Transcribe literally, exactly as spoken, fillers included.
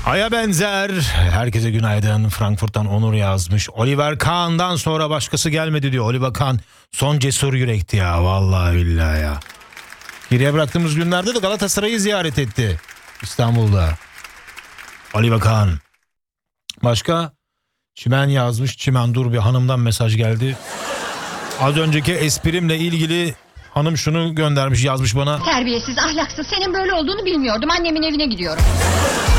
Aya benzer. Herkese günaydın. Frankfurt'tan Onur yazmış. Oliver Kahn'dan sonra başkası gelmedi diyor. Oliver Kahn son cesur yürekti ya. Vallahi billahi ya. Geriye bıraktığımız günlerde de Galatasaray'ı ziyaret etti. İstanbul'da. Oliver Kahn. Başka? Çimen yazmış. Çimen dur bir hanımdan mesaj geldi. Az önceki esprimle ilgili hanım şunu göndermiş, yazmış bana. Terbiyesiz, ahlaksız, senin böyle olduğunu bilmiyordum. Annemin evine gidiyorum.